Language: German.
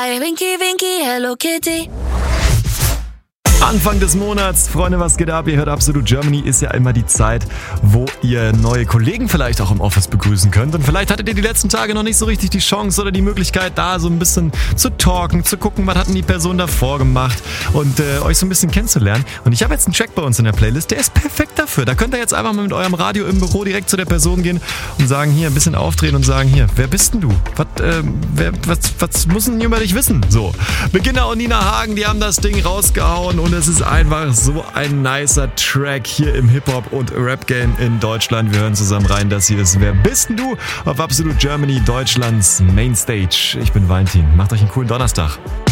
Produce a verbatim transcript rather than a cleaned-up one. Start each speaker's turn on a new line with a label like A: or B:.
A: Hi, Winky, Winky, Hello Kitty.
B: Anfang des Monats, Freunde, was geht ab? Ihr hört Absolut Germany, ist ja immer die Zeit, wo ihr neue Kollegen vielleicht auch im Office begrüßen könnt. Und vielleicht hattet ihr die letzten Tage noch nicht so richtig die Chance oder die Möglichkeit, da so ein bisschen zu talken, zu gucken, was hat denn die Person davor gemacht und äh, euch so ein bisschen kennenzulernen. Und ich habe jetzt einen Track bei uns in der Playlist, der ist perfekt dafür. Da könnt ihr jetzt einfach mal mit eurem Radio im Büro direkt zu der Person gehen und sagen, hier, ein bisschen aufdrehen und sagen, hier, wer bist denn du? Was, äh, wer, was, was muss denn über dich wissen? So, Beginner und Nina Hagen, die haben das Ding rausgehauen und es ist einfach so ein nicer Track hier im Hip-Hop- und Rap-Game in Deutschland. Wir hören zusammen rein, das hier ist Wer bist denn du? Auf Absolut Germany, Deutschlands Mainstage. Ich bin Valentin. Macht euch einen coolen Donnerstag.